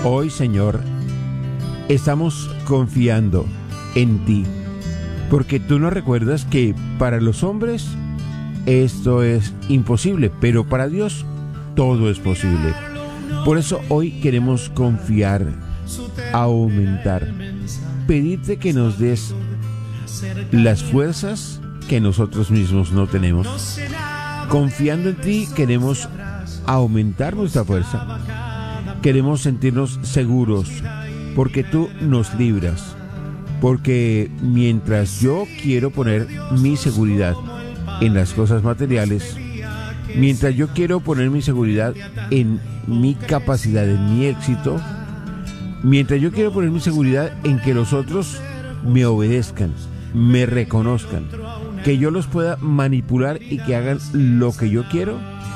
Hoy, Señor, estamos confiando en ti, porque tú nos recuerdas que para los hombres esto es imposible, pero para Dios todo es posible. Por eso hoy queremos confiar, aumentar, pedirte que nos des las fuerzas que nosotros mismos no tenemos. Confiando en ti queremos aumentar nuestra fuerza. Queremos sentirnos seguros porque tú nos libras. Porque mientras yo quiero poner mi seguridad en las cosas materiales, mientras yo quiero poner mi seguridad en mi capacidad, en mi éxito, mientras yo quiero poner mi seguridad en que los otros me obedezcan, me reconozcan, que yo los pueda manipular y que hagan lo que yo quiero,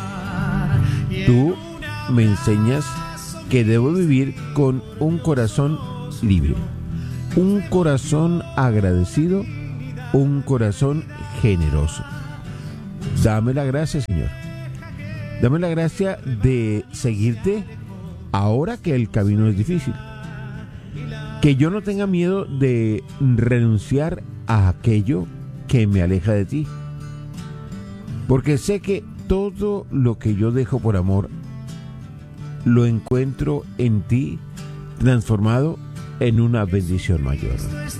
tú me enseñas que debo vivir con un corazón libre, un corazón agradecido, un corazón generoso. Dame la gracia, Señor. Dame la gracia de seguirte ahora que el camino es difícil. Que yo no tenga miedo de renunciar a aquello que me aleja de ti. Porque sé que todo lo que yo dejo por amor lo encuentro en ti transformado en una bendición mayor.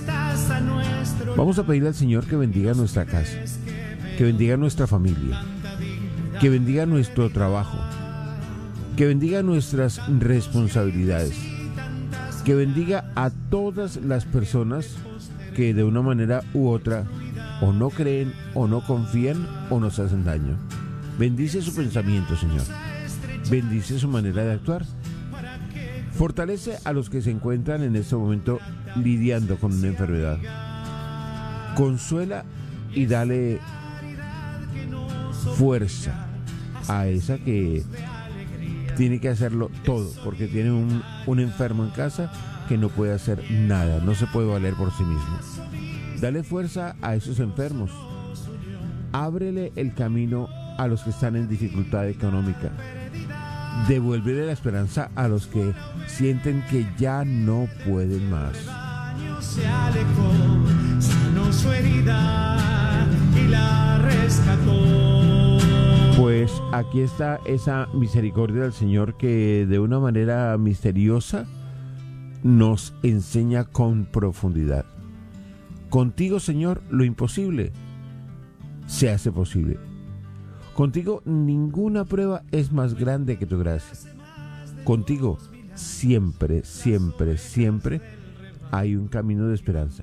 Vamos a pedirle al Señor que bendiga nuestra casa, que bendiga nuestra familia, que bendiga nuestro trabajo, que bendiga nuestras responsabilidades, que bendiga a todas las personas que de una manera u otra o no creen o no confían o nos hacen daño. Bendice su pensamiento, Señor. Bendice su manera de actuar. Fortalece a los que se encuentran en este momento lidiando con una enfermedad. Consuela y dale fuerza a esa que tiene que hacerlo todo, porque tiene un enfermo en casa que no puede hacer nada, no se puede valer por sí mismo. Dale fuerza a esos enfermos. Ábrele el camino a los que están en dificultad económica. Devuélvele la esperanza a los que sienten que ya no pueden más. Se alejó, sanó su herida y la rescató. Pues aquí está esa misericordia del Señor que de una manera misteriosa nos enseña con profundidad. Contigo, Señor, lo imposible se hace posible. Contigo ninguna prueba es más grande que tu gracia. Contigo siempre, siempre, siempre hay un camino de esperanza.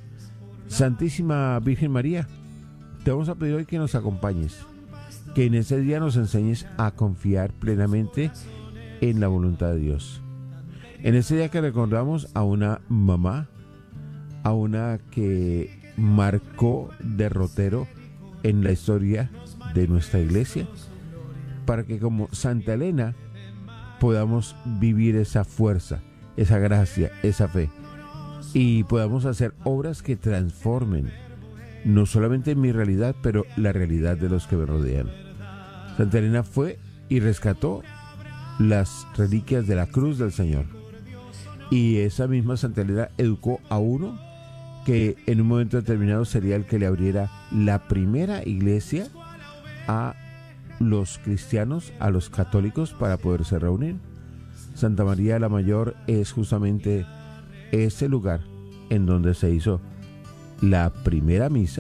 Santísima Virgen María, te vamos a pedir hoy que nos acompañes, que en ese día nos enseñes a confiar plenamente en la voluntad de Dios. En ese día que recordamos a una mamá, a una que marcó derrotero en la historia de nuestra iglesia, para que como Santa Elena podamos vivir esa fuerza, esa gracia, esa fe, y podamos hacer obras que transformen no solamente mi realidad, pero la realidad de los que me rodean. Santa Elena fue y rescató las reliquias de la cruz del Señor, y esa misma Santa Elena educó a uno que en un momento determinado sería el que le abriera la primera iglesia a los cristianos, a los católicos, para poderse reunir. Santa María la Mayor es justamente ese lugar en donde se hizo la primera misa,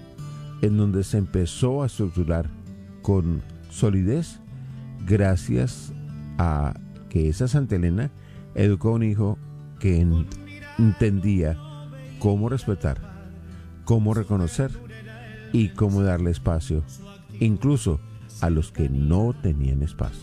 en donde se empezó a estructurar con solidez, gracias a que esa Santa Elena educó a un hijo que entendía cómo respetar, cómo reconocer y cómo darle espacio, incluso a los que no tenían espacio.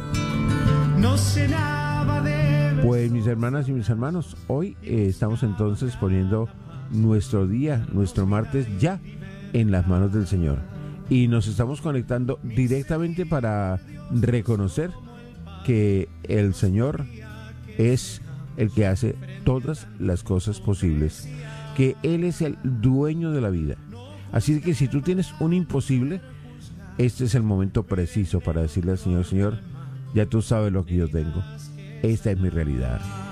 Pues mis hermanas y mis hermanos, hoy estamos entonces poniendo nuestro día, nuestro martes ya en las manos del Señor, y nos estamos conectando directamente para reconocer que el Señor es el que hace todas las cosas posibles, que Él es el dueño de la vida. Así que si tú tienes un imposible, este es el momento preciso para decirle al Señor: Señor, ya tú sabes lo que yo tengo. Esta es mi realidad.